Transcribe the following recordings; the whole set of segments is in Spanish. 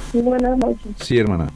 Buenas noches. Sí, hermana.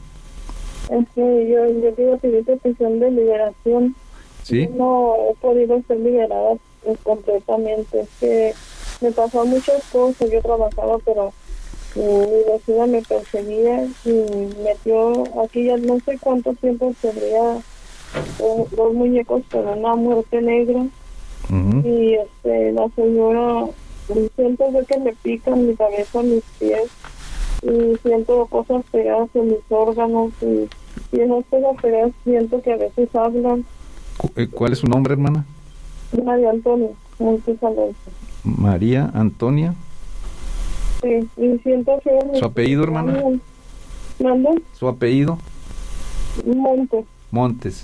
Yo quiero pedir petición de liberación. Sí. No he podido ser liberada completamente. Es que me pasó muchas cosas. Yo trabajaba, pero mi vecina me perseguía y metió aquí ya no sé cuánto tiempo tendría dos muñecos con una muerte negra. Uh-huh. Y la señora, siento yo que me pican mi cabeza, mis pies, y siento cosas pegadas en mis órganos, y esas cosas pegadas siento que a veces hablan. ¿Cuál es su nombre, hermana? María Antonia Montes Alonso. María Antonia. Sí, y siento que... ¿Su apellido, hermana? ¿Manda? ¿Su apellido? Montes. Montes.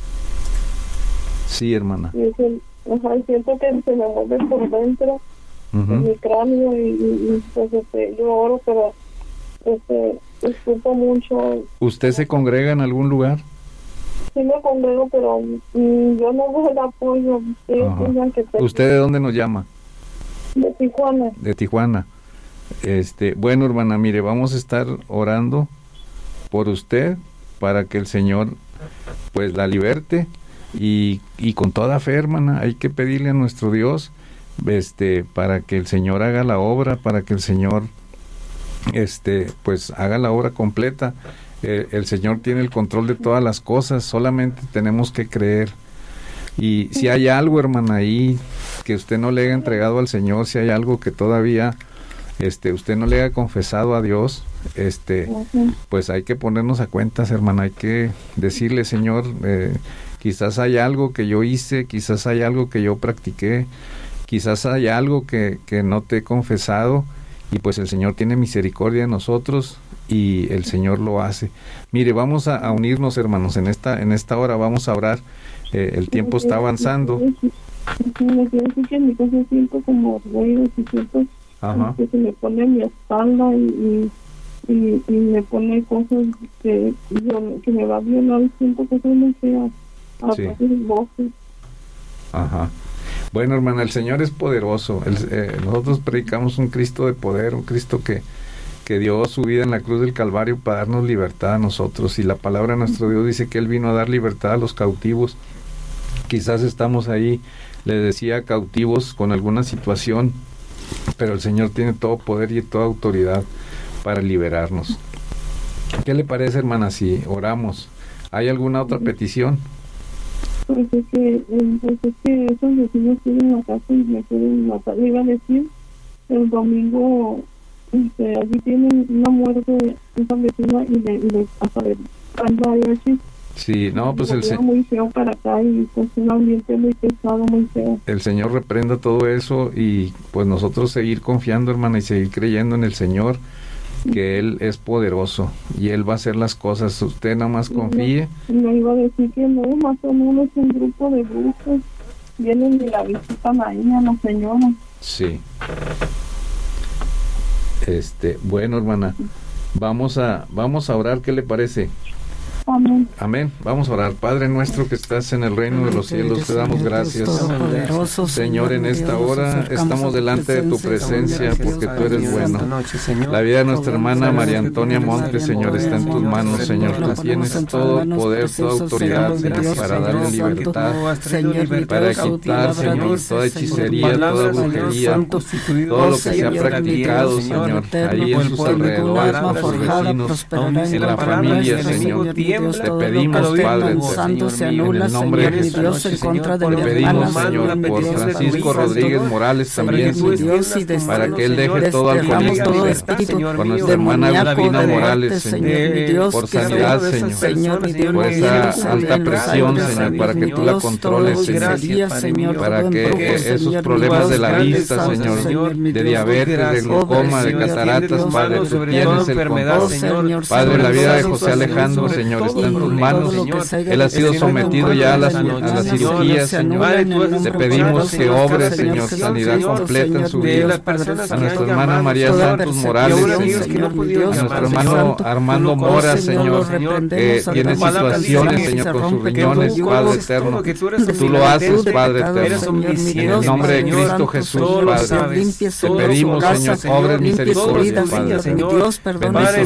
Sí, hermana. Y siento que se me mueve por dentro, Uh-huh. en mi cráneo, y pues yo oro, pero disculpo mucho. ¿Usted se congrega en algún lugar? Sí me congrego, pero yo no veo el apoyo. ¿Usted de dónde nos llama? De Tijuana. De Tijuana. Bueno, hermana, mire, vamos a estar orando por usted para que el Señor pues la liberte y con toda fe, hermana, hay que pedirle a nuestro Dios para que el Señor haga la obra, para que el Señor pues haga la obra completa. El Señor tiene el control de todas las cosas, solamente tenemos que creer. Y si hay algo, hermana, ahí que usted no le haya entregado al Señor, si hay algo que todavía usted no le haya confesado a Dios, pues hay que ponernos a cuentas, hermana, hay que decirle, Señor, quizás hay algo que yo hice, quizás hay algo que yo practiqué, quizás hay algo que no te he confesado, y pues el Señor tiene misericordia de nosotros y el Señor lo hace. Mire, vamos a unirnos, hermanos, en esta hora vamos a orar. El tiempo está avanzando. Me quiero decir que en mi casa siento como ruidos y siento que se me pone en mi espalda y me pone cosas que me va a violar, siento cosas muy feas, Sí. voces. Ajá. Bueno, hermana, el Señor es poderoso. Nosotros predicamos un Cristo de poder, un Cristo que dio su vida en la cruz del Calvario para darnos libertad a nosotros, y la palabra de nuestro Dios dice que Él vino a dar libertad a los cautivos. Quizás estamos ahí, le decía, cautivos con alguna situación, pero el Señor tiene todo poder y toda autoridad para liberarnos. ¿Qué le parece, hermana, si oramos? ¿Hay alguna otra petición? Pues es que esos vecinos tienen la casa y me quieren matar. Le iba a decir, el domingo allí tienen una muerte esa vecina y le hasta le traen mariachi. Sí, no, pues el Señor muy feo para acá, y pues un ambiente muy pesado, muy feo. El Señor reprenda todo eso, y pues nosotros seguir confiando, hermana, y seguir creyendo en el Señor, que Él es poderoso y Él va a hacer las cosas. Usted nada más confíe. Me iba a decir que no, más o menos un grupo de brujos vienen y la visitan ahí a la señora. Sí. Bueno, hermana, vamos a orar. ¿Qué le parece? Amén. Amén. Vamos a orar. Padre nuestro que estás en el reino de los cielos, te damos gracias, Señor, en esta hora estamos delante de tu presencia porque tú eres bueno. La vida de nuestra hermana María Antonia Montes, Señor, está en tus manos, Señor. Tú tienes todo poder, toda autoridad, Señor, para darle libertad, para quitar, Señor, toda hechicería, toda brujería, todo lo que se ha practicado, Señor, ahí en sus alrededores, con sus vecinos, en la familia, Señor. Te pedimos, Padre, en el nombre de Jesús, te pedimos, Señor, por Francisco Rodríguez Morales también, Señor, para que él deje todo alcoholismo, por nuestra hermana Agustina Morales, Señor, por sanidad, Señor, por esa alta presión, Señor, para que tú la controles, Señor, para que esos problemas de la vista, Señor, de diabetes, de glaucoma, de cataratas, Padre, tú tienes el control. Padre, la vida de José Alejandro, Señor, está en tus manos. Él ha sido sometido ya a las cirugías, Señor. Te pedimos que obres, Señor, sanidad completa en su vida. A nuestra hermana María Santos Morales, Señor. A nuestro hermano Armando Mora, Señor, que tiene situaciones, Señor, con sus riñones, Padre eterno. Tú lo haces, Padre eterno. En el nombre de Cristo Jesús, Padre, te pedimos, Señor, obres misericordia, Padre. Bendito